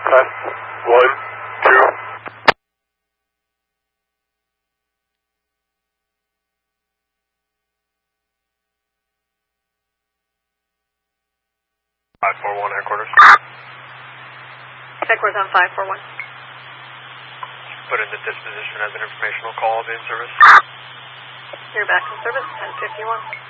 Test 1, 2. 541 headquarters. Headquarters on 541. Put in the disposition as an informational call, be in service. You're back in service, 1051.